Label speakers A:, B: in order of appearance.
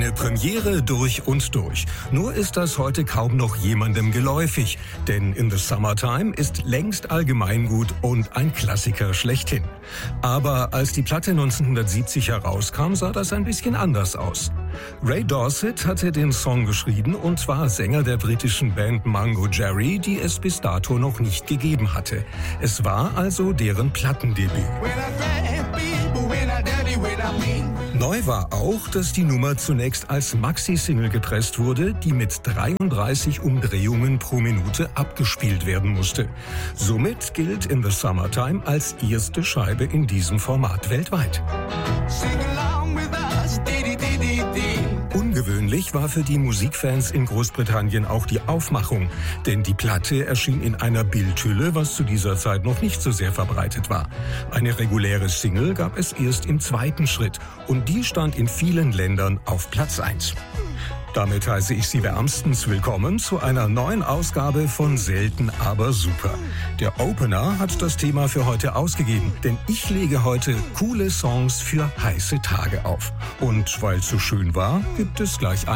A: Eine Premiere durch und durch. Nur ist das heute kaum noch jemandem geläufig, denn In the Summertime ist längst Allgemeingut und ein Klassiker schlechthin. Aber als die Platte 1970 herauskam, sah das ein bisschen anders aus. Ray Dorset hatte den Song geschrieben und war Sänger der britischen Band Mungo Jerry, die es bis dato noch nicht gegeben hatte. Es war also deren Plattendebüt. Neu war auch, dass die Nummer zunächst als Maxi-Single gepresst wurde, die mit 33 Umdrehungen pro Minute abgespielt werden musste. Somit gilt In the Summertime als erste Scheibe in diesem Format weltweit. Ungewöhnlich war für die Musikfans in Großbritannien auch die Aufmachung, denn die Platte erschien in einer Bildhülle, was zu dieser Zeit noch nicht so sehr verbreitet war. Eine reguläre Single gab es erst im zweiten Schritt und die stand in vielen Ländern auf Platz 1. Damit heiße ich Sie wärmstens willkommen zu einer neuen Ausgabe von Selten aber super. Der Opener hat das Thema für heute ausgegeben, denn ich lege heute coole Songs für heiße Tage auf. Und weil es so schön war, gibt es gleich